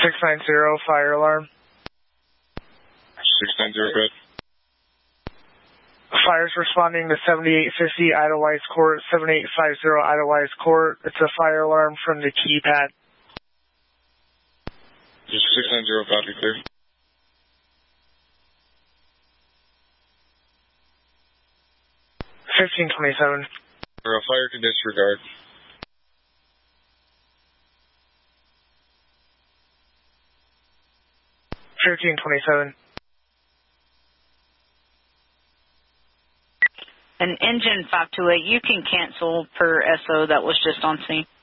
690, fire alarm. 690, good. Fire's responding to 7850 Idlewild Court, 7850 Idlewild Court. It's a fire alarm from the keypad. Just 690, copy, clear. $1527. Fire can disregard. $1527. An engine 528, you can cancel per SO that was just on scene.